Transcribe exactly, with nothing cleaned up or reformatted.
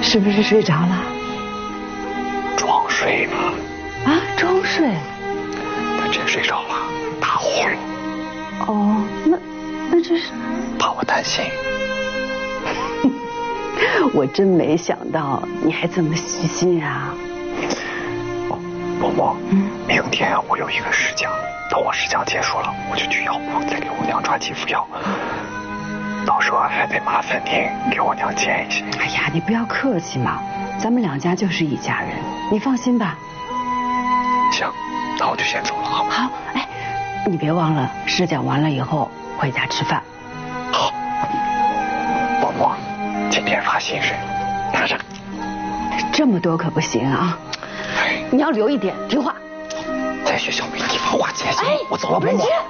是不是睡着了？ 装睡呢。 啊，装睡？ 他真睡着了，打呼噜。 哦，那那这是怕我担心。 我真没想到你还这么细心啊！ 嬷嬷，嗯，明天我有一个试讲，等我试讲结束了，我就去药铺再给我娘抓几副药。到时候还得麻烦您给我娘煎一些。 哎呀，你不要客气嘛，咱们两家就是一家人，你放心吧。 行，那我就先走了，好吗？ 好，哎，你别忘了试讲完了以后回家吃饭。 好。嬷嬷，今天发薪水，拿着。 这么多可不行啊！你要留一点，听话。 在学校没地方花钱， 哎， 我走了，嬷嬷。